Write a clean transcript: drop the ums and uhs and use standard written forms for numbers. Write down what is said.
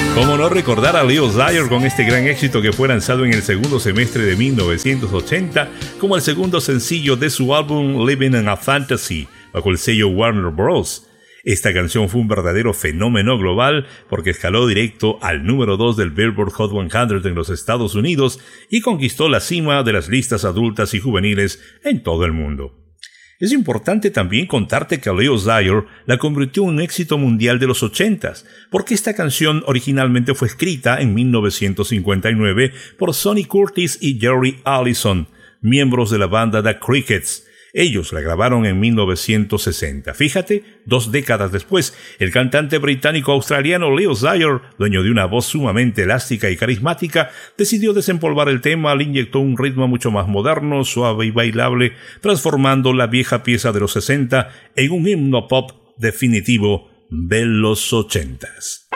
Cómo no recordar a Leo Sayer con este gran éxito que fue lanzado en el segundo semestre de 1980 como el segundo sencillo de su álbum Living in a Fantasy, bajo el sello Warner Bros. Esta canción fue un verdadero fenómeno global porque escaló directo al número 2 del Billboard Hot 100 en los Estados Unidos y conquistó la cima de las listas adultas y juveniles en todo el mundo. Es importante también contarte que Leo Sayer la convirtió en un éxito mundial de los 80s, porque esta canción originalmente fue escrita en 1959 por Sonny Curtis y Jerry Allison, miembros de la banda The Crickets. Ellos la grabaron en 1960. Fíjate, 2 décadas después, el cantante británico-australiano Leo Sayer, dueño de una voz sumamente elástica y carismática, decidió desempolvar el tema, le inyectó un ritmo mucho más moderno, suave y bailable, transformando la vieja pieza de los 60 en un himno pop definitivo de los 80s.